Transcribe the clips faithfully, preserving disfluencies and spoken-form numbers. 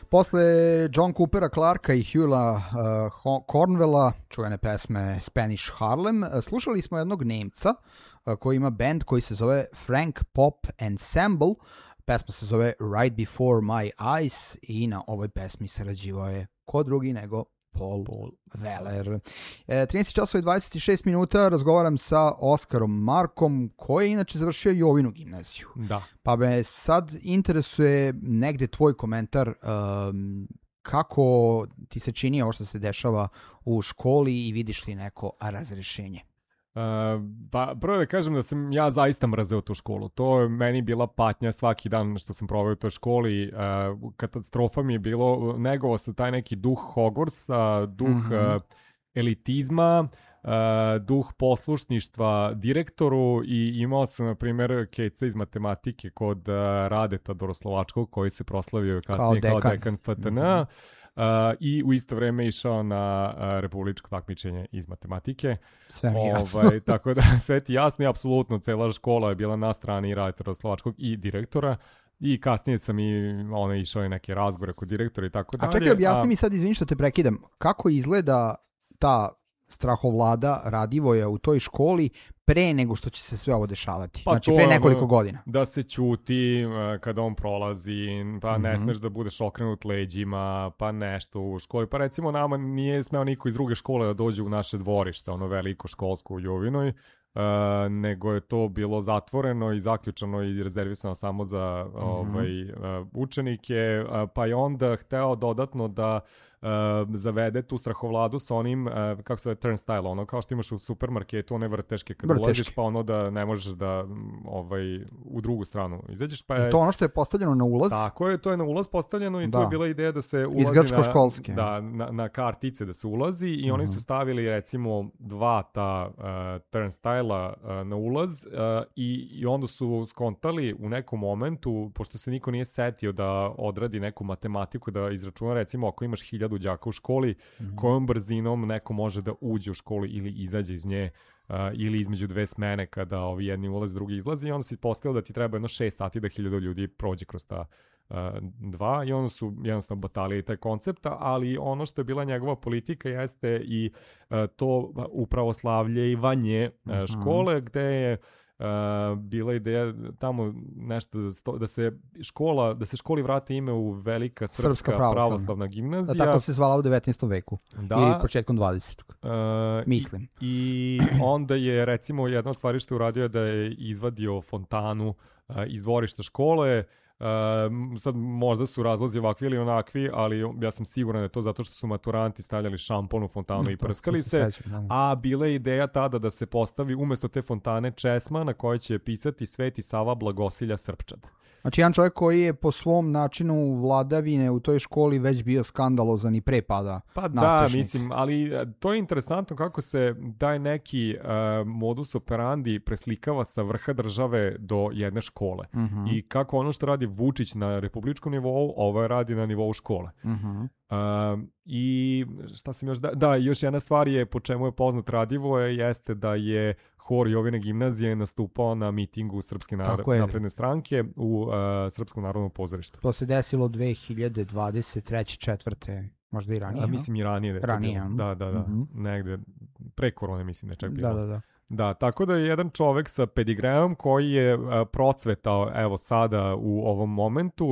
Posle John Coopera Clarka i Hughla uh, Cornwella, čuvene pesme Spanish Harlem, slušali smo jednog Nemca uh, koji ima band koji se zove Frank Pop Ensemble. Pesma se zove Right Before My Eyes i na ovoj pesmi sarađivao je ko drugi nego Paul, Paul. Weller. E, trinaest časova i dvadeset šest minuta razgovaram sa Oskarom Markom, koji je inače završio Jovinu gimnaziju. Da. Pa me sad interesuje negde tvoj komentar um, kako ti se čini ovo što se dešava u školi i vidiš li neko razrešenje? Uh, pa prvo da kažem da sam ja zaista mrzeo tu školu. To je meni bila patnja svaki dan što sam proveo u toj školi. Uh, katastrofa mi je bilo, negovao se taj neki duh Hogwartsa, duh mm-hmm. uh, elitizma, uh, duh poslušništva direktoru i imao sam, na primjer, Keca iz matematike kod uh, Radeta Doroslovačkog, koji se proslavio kasnije kao dekan, kao dekan F T N. Mm-hmm. Uh, i u isto vreme išao na uh, republičko takmičenje iz matematike. Sve mi jasno. Ovaj, tako da sve ti jasno i apsolutno cela škola je bila na strani Radeta Slovačkog i direktora. I kasnije sam i ono, išao i neke razgovore kod direktora i tako dalje. A čekaj, objasni a... mi sad, izvini što te prekidam, kako izgleda ta strahovlada Radivoja u toj školi pre nego što će se sve ovo dešavati? Pa znači pre nekoliko godina. Da se ćuti uh, kada on prolazi, pa mm-hmm. ne smeš da budeš okrenut leđima, pa nešto u školi. Pa recimo nama nije smeo niko iz druge škole da dođe u naše dvorište, ono veliko školsko u Jovinoj, uh, nego je to bilo zatvoreno i zaključano i rezervisano samo za mm-hmm. ovaj, uh, učenike, uh, pa je onda hteo dodatno da Uh, zavede tu strahovladu sa onim, uh, kako se zove, turnstile, ono kao što imaš u supermarketu, one vrteške kad vrteške. Ulaziš, pa ono da ne možeš da ovaj, u drugu stranu izađeš. Pa je... To ono što je postavljeno na ulaz? Tako je, to je na ulaz postavljeno i da. To je bila ideja da se ulazi iz grčko-školske. Na, da, na, na kartice da se ulazi i uh-huh. oni su stavili recimo dva ta uh, turnstile-a uh, na ulaz uh, i, i onda su skontali u nekom momentu, pošto se niko nije setio da odradi neku matematiku, da izračuna recimo ako imaš hiljadu đaka u školi, mm-hmm. kojom brzinom neko može da uđe u školu ili izađe iz nje, uh, ili između dve smene kada ovi jedni ulaze, drugi izlaze i onda se ispostavilo da ti treba jedno šest sati da hiljadu ljudi prođe kroz ta uh, dva i onda su jednostavno batalili taj koncept, ali ono što je bila njegova politika jeste i uh, to upravoslavljivanje uh, mm-hmm. škole gde je Uh, bila ideja tamo nešto da, sto, da se škola da se školi vrati ime u Velika Srpska, Srpska pravoslavna. pravoslavna gimnazija. Da, tako se zvala u devetnaestom veku da, ili početkom dvadesetog. Uh, Mislim. I, I onda je recimo jedna od stvari što je uradio da je izvadio fontanu uh, iz dvorišta škole. Uh, sad možda su razlozi ovakvi ili onakvi, ali ja sam siguran da je to zato što su maturanti stavljali šampon u fontanu no, i prskali se, se sećam, a bila je ideja tada da se postavi umjesto te fontane česma na kojoj će pisati Sveti Sava Blagosilja Srpčad. Znači jedan čovjek koji je po svom načinu vladavine u toj školi već bio skandalozan i pre pada pa da, mislim, ali to je interesantno kako se taj neki uh, modus operandi preslikava sa vrha države do jedne škole. Uh-huh. I kako ono što radi Vučić na republičkom nivou, ovo radi na nivou škole. Uh-huh. Uh, I šta sam još da, da, još jedna stvar je po čemu je poznat Radivoje jeste da je hor Jovine gimnazije nastupao na mitingu Srpske nar- napredne stranke u uh, Srpskom narodnom pozorištu. To se desilo dve hiljade dvadeset treće četvrte možda i ranije. A, mislim i ranije. Da, ranije. Da, da, da. Mm-hmm. Negde pre korone mislim da je čak bilo. Da, da, da. Da, tako da je jedan čovek sa pedigreom koji je uh, procvetao evo sada u ovom momentu.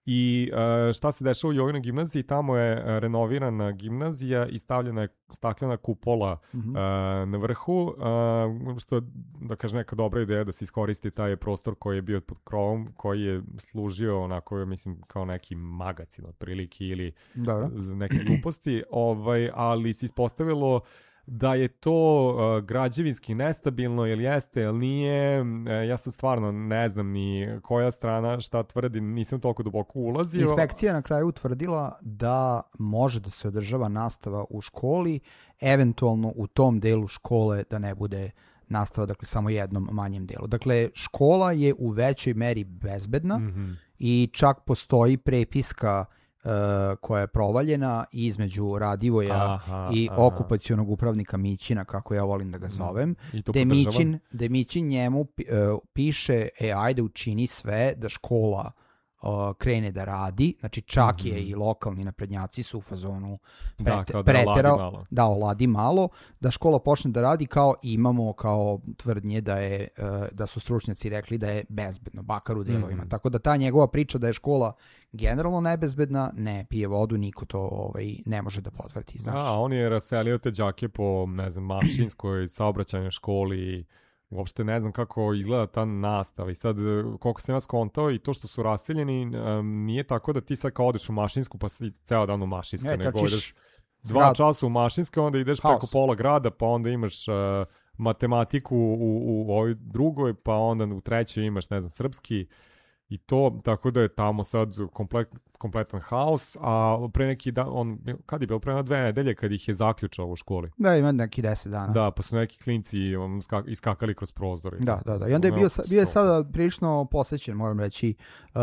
I uh, šta se dešava u Jovinoj gimnaziji, tamo je uh, renovirana gimnazija i stavljena je staklena kupola mm-hmm. uh, na vrhu, uh, što je, da kažem, neka dobra ideja da se iskoristi taj prostor koji je bio pod krovom, koji je služio onako, mislim, kao neki magacin otprilike ili Dobro. neke gluposti, ovaj, ali se ispostavilo da je to uh, građevinski nestabilno, ili jeste, ili nije. Uh, ja sam stvarno ne znam ni koja strana šta tvrdi, nisam toliko duboko ulazio. Inspekcija na kraju utvrdila da može da se održava nastava u školi, eventualno u tom delu škole da ne bude nastava, dakle samo jednom manjem delu. Dakle, škola je u većoj meri bezbedna mm-hmm. i čak postoji prepiska Uh, koja je provaljena između Radivoja aha, i aha. okupacionog upravnika Mićina, kako ja volim da ga zovem, gde Mićin, gde Mićin njemu uh, piše, e, ajde učini sve da škola uh, krene da radi, znači čak mm-hmm. je i lokalni naprednjaci su u fazonu prete, da, preterao, da oladi malo, da škola počne da radi kao imamo kao tvrdnje da je uh, da su stručnjaci rekli da je bezbedno, bakar u delovima. Mm-hmm. Tako da ta njegova priča da je škola generalno nebezbedna, ne pije vodu, niko to ovaj, ne može da potvrdi. Znaš. A, on je raselio te đake po, ne znam, mašinskoj saobraćajnoj školi, uopšte ne znam kako izgleda ta nastava i sad koliko sam ja skontao i to što su raseljeni um, nije tako da ti sad kao odeš u mašinsku pa si ceo dan u mašinsku, ne, nego ideš dva grad... časa u mašinske, onda ideš House. Preko pola grada, pa onda imaš uh, matematiku u, u, u ovoj drugoj, pa onda u trećoj imaš, ne znam, srpski i to, tako da je tamo sad komplet, kompletan haos, a pre neki dan, on, kad je bilo, pre na dve nedelje kad ih je zaključao u školi. Da, ima neki deset dana. Da, pa su neki klinci um, skak, iskakali kroz prozor. Da, da, da. I onda je bio, bio je sada prilično posvećen, moram reći, uh,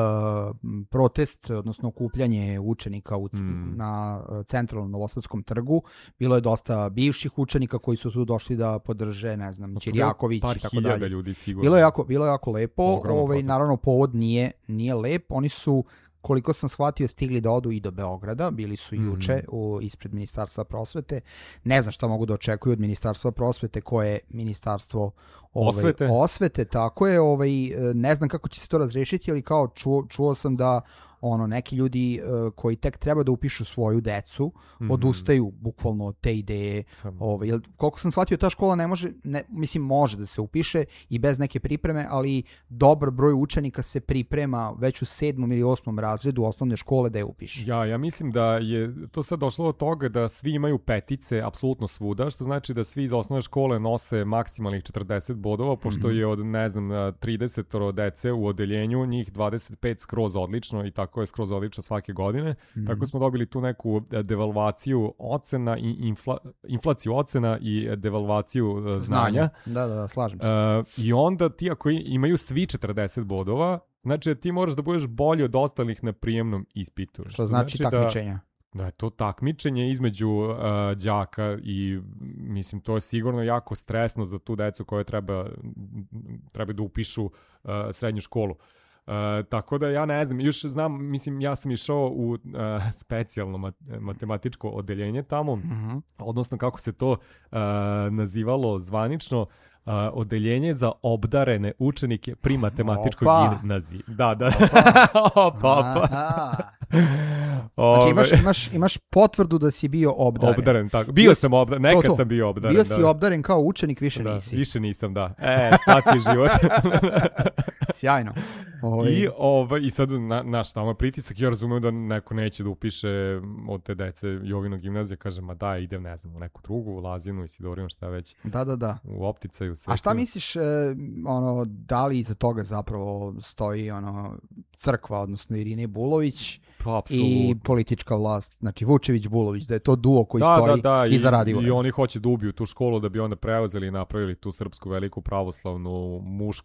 protest, odnosno okupljanje učenika u, mm. na centralnom Novosadskom trgu. Bilo je dosta bivših učenika koji su tu došli da podrže, ne znam, Ćirjaković i tako dalje. Ljudi, sigurno. Bilo je jako, bilo je jako lepo. Ovaj, naravno, povod nije, nije lep. Oni su, koliko sam shvatio, stigli da odu i do Beograda, bili su juče mm. u, ispred Ministarstva prosvete. Ne znam šta mogu da očekuju od Ministarstva prosvete, koje je ministarstvo ovaj, osvete. osvete, tako je, ovaj, ne znam kako će se to razrešiti, ali kao čuo, čuo sam da ono, neki ljudi uh, koji tek treba da upišu svoju decu, mm-hmm. odustaju bukvalno od te ideje. Ovaj, jel, koliko sam shvatio, ta škola ne može, ne, mislim, može da se upiše i bez neke pripreme, ali dobar broj učenika se priprema već u sedmom ili osmom razredu osnovne škole da je upiše. Ja, ja mislim da je to sad došlo od toga da svi imaju petice apsolutno svuda, što znači da svi iz osnovne škole nose maksimalnih četrdeset bodova, pošto mm-hmm. je od, ne znam, trideset dece u odeljenju, njih dvadeset pet skroz odlično i tako je skroz odlično svake godine. Mm. Tako smo dobili tu neku devalvaciju ocena i infla, inflaciju ocena i devalvaciju znanja. znanja. Da, da, slažem se. Uh, I onda ti ako imaju svi četrdeset bodova, znači ti moraš da budeš bolji od ostalih na prijemnom ispitu. Što, što znači, znači takmičenja. Da, da je to takmičenje između uh, đaka i mislim to je sigurno jako stresno za tu decu koje treba, treba da upišu uh, srednju školu. Uh, tako da ja ne znam, još znam, mislim ja sam išao u uh, specijalno mat- matematičko odeljenje tamo, mm-hmm. odnosno kako se to uh, nazivalo zvanično, uh, odeljenje za obdarene učenike pri matematičkoj Opa. gimnaziji. Da, da. Opa, opa. Znači imaš, imaš, imaš potvrdu da si bio obdaren. Obdaren, tako. Bio, bio sam obdaren, nekad to, to. sam bio obdaren. Bio si da. obdaren kao učenik, više da, nisi. Više nisam, da. E, šta ti je život? Sjajno. Ovaj. I, ovaj, I sad, na, naš tamo pritisak, ja razumijem da neko neće da upiše od te dece Jovino gimnazije, kaže, ma da, idem, ne znam, u neku drugu, u Lazinu, Isidorinu, šta već. Da, da, da. U Opticaju. A šta misliš, e, ono, da li iza toga zapravo stoji, ono, crkva, odnosno Irine Bulović pa, i politička vlast, znači Vučević Bulović, da je to duo koji da, stoji da, da, iza Radivojeva. I oni hoće da ubiju tu školu da bi onda preuzeli i napravili tu srpsku veliku pravoslavnu mušku